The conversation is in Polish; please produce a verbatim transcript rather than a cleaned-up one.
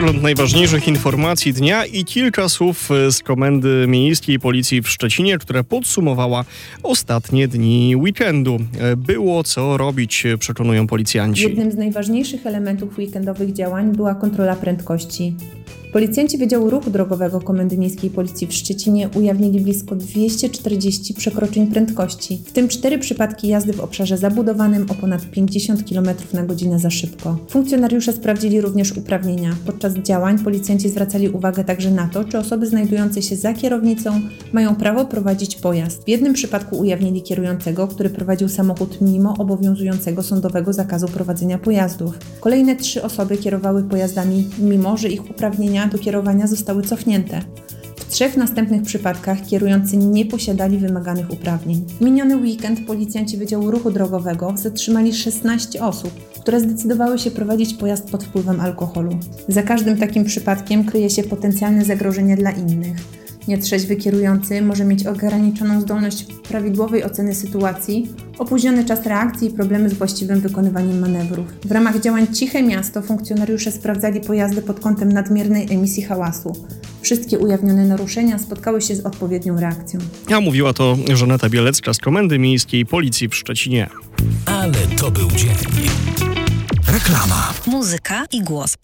Przegląd najważniejszych informacji dnia i kilka słów z Komendy Miejskiej Policji w Szczecinie, która podsumowała ostatnie dni weekendu. Było co robić, przekonują policjanci. Jednym z najważniejszych elementów weekendowych działań była kontrola prędkości. Policjanci Wydziału Ruchu Drogowego Komendy Miejskiej Policji w Szczecinie ujawnili blisko dwieście czterdzieści przekroczeń prędkości, w tym cztery przypadki jazdy w obszarze zabudowanym o ponad pięćdziesiąt kilometrów na godzinę za szybko. Funkcjonariusze sprawdzili również uprawnienia. Podczas działań policjanci zwracali uwagę także na to, czy osoby znajdujące się za kierownicą mają prawo prowadzić pojazd. W jednym przypadku ujawnili kierującego, który prowadził samochód mimo obowiązującego sądowego zakazu prowadzenia pojazdów. Kolejne trzy osoby kierowały pojazdami, mimo że ich uprawnienia do kierowania zostały cofnięte. W trzech następnych przypadkach kierujący nie posiadali wymaganych uprawnień. W miniony weekend policjanci Wydziału Ruchu Drogowego zatrzymali szesnaście osób, które zdecydowały się prowadzić pojazd pod wpływem alkoholu. Za każdym takim przypadkiem kryje się potencjalne zagrożenie dla innych. Nietrzeźwy kierujący może mieć ograniczoną zdolność prawidłowej oceny sytuacji, opóźniony czas reakcji i problemy z właściwym wykonywaniem manewrów. W ramach działań Ciche Miasto funkcjonariusze sprawdzali pojazdy pod kątem nadmiernej emisji hałasu. Wszystkie ujawnione naruszenia spotkały się z odpowiednią reakcją. A mówiła to Żaneta Bielecka z Komendy Miejskiej Policji w Szczecinie. Ale to był dzień. Reklama. Muzyka i głos.